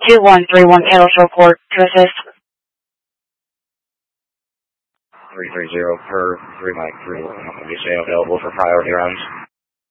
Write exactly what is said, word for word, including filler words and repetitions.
two one three one Kettle Show Court to assist. three three zero per three Mike three one. Will you stay available for priority rounds?